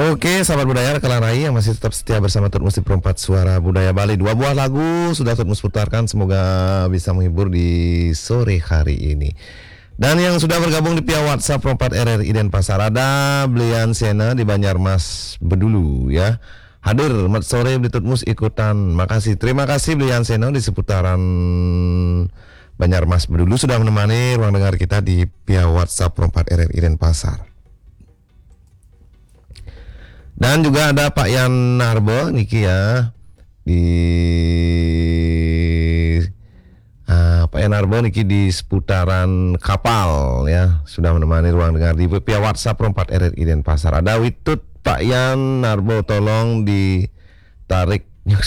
Oke, sahabat budaya Kalarai yang masih tetap setia bersama Tutmus di Perempat Suara Budaya Bali. 2 buah lagu sudah Tutmus putarkan, semoga bisa menghibur di sore hari ini. Dan yang sudah bergabung di via WhatsApp Perempat RRI Denpasar, ada Blian Sena di Banjarmas Bedulu ya. Hadir mat sore di Tutmus ikutan. Makasih. Terima kasih Blian Sena di seputaran Banjarmas Bedulu sudah menemani ruang dengar kita di via WhatsApp Perempat RRI Denpasar. Dan juga ada Pak Yan Narbo Niki ya di Pak Yan Narbo Niki di seputaran kapal ya sudah menemani ruang dengar di via WhatsApp Perempat RRI Denpasar. Ada Witut Pak Yan Narbo, tolong ditarik.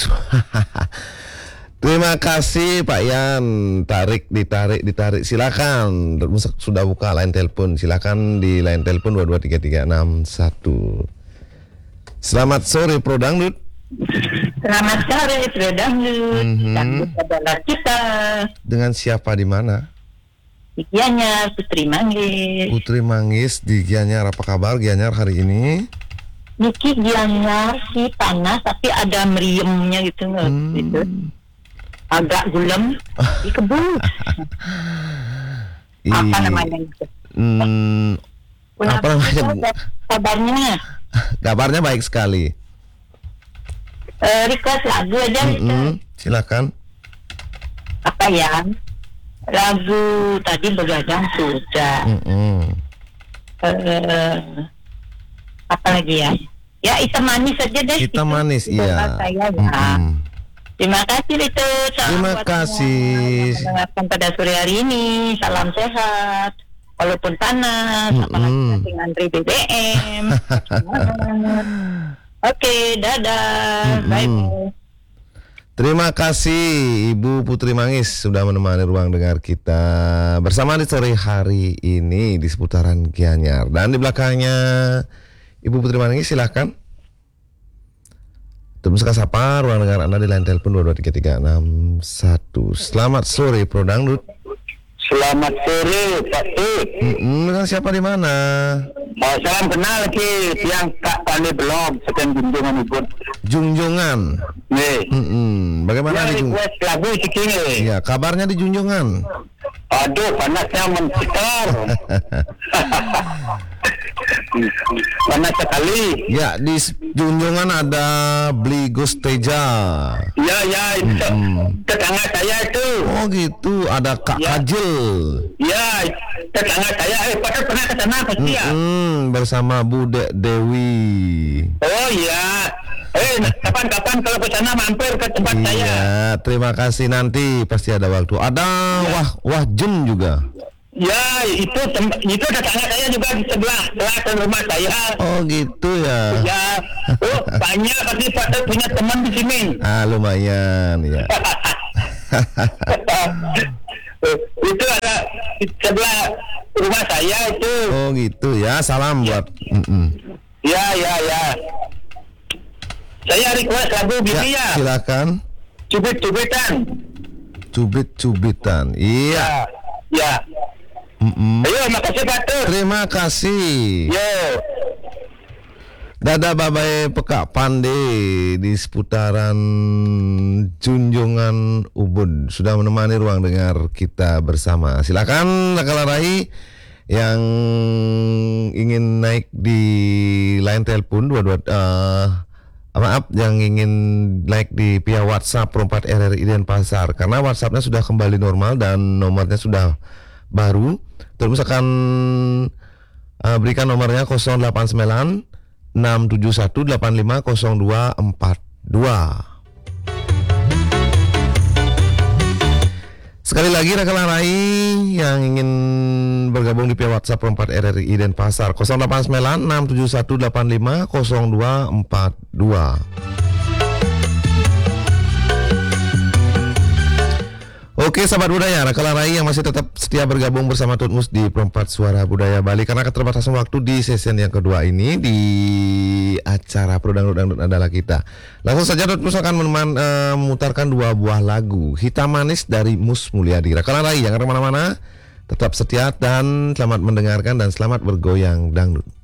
Terima kasih Pak Yan, ditarik silakan. Sudah buka line telepon, silakan di line telepon 223361. Selamat sore Pro Dangdut. Selamat sore Pro Dangdut. Dangdut adalah kita. Dengan siapa di mana? Di Gianyar, Putri Manggis. Putri Manggis di Gianyar, apa kabar Gianyar hari ini? Niki Gianyar sih panas tapi ada meriemnya gitu gitu. Agak gulem di kebun. Apa namanya itu? Apa namanya? Kabarnya? Kabarnya baik sekali. Request lagu aja. Silakan. Apa ya? Lagu tadi begadang sudah. Apa lagi ya? Ya Hitam Manis saja deh. Hitam Manis, iya. Saya, ya. Terima kasih itu. Terima kasih. Mendengarkan pada sore hari ini. Salam sehat. Walaupun panas, apalagi dengan BBM. Oke, dadah. Bye. Terima kasih Ibu Putri Manggis sudah menemani ruang dengar kita bersama di sore hari ini di seputaran Gianyar. Dan di belakangnya Ibu Putri Manggis, silahkan. Terus sapa ruang dengar Anda di line telepon 223361. Selamat sore Pro Dangdut. Selamat sore Pak Tut. Dengan siapa di mana? Salam kenal lagi yang Kak Tani belum sedang junjungan ibu. Junjungan. Nih. Bagaimana ya, di Junjungan? Lagu sini. Ya, kabarnya di Junjungan. Aduh, panasnya mencekar. Panas sekali. Ya, di Junjungan ada Bligos Teja. Ya, tetangga saya itu. Oh gitu, ada Kak Kajil. Ya, tetangga saya. Pernah ke sana pasti ya. Bersama Bu Dewi. Oh iya. Kapan-kapan kalau ke sana mampir ke tempat saya. Iya, terima kasih, nanti pasti ada waktu. Ada Wah Jun juga. Ya, itu tetangga saya juga di sebelah rumah saya. Oh gitu ya. Ya, banyak pasti Pak punya teman di sini. Lumayan ya. Itu ada di sebelah rumah saya itu. Oh gitu ya, salam buat. Ya. Saya request lagu gini ya. Silakan. Cubit-cubitan. Iya. Ya. Ayo, makasih Pak Tur. Terima kasih. Yo. Dada babai Pekak Pande di seputaran Junjungan Ubud sudah menemani ruang dengar kita bersama. Silakan Kalarai yang ingin naik di line telepon yang ingin naik di via WhatsApp Perempat RRI Denpasar, karena WhatsAppnya sudah kembali normal dan nomornya sudah baru. Terus akan berikan nomornya 089 671 850242. Sekali lagi Kalarai yang ingin bergabung di via WhatsApp Perempat RRI Denpasar 089 671 850242. Oke sahabat budaya, Kalarai yang masih tetap setia bergabung bersama Tutmus di Perempat Suara Budaya Bali. Karena keterbatasan waktu di season yang kedua ini di acara Pro Dangdut adalah kita. Langsung saja Tutmus akan memutarkan 2 buah lagu. Hitam Manis dari Mus Mulyadi. Kalarai jangan kemana-mana, tetap setia dan selamat mendengarkan dan selamat bergoyang dangdut.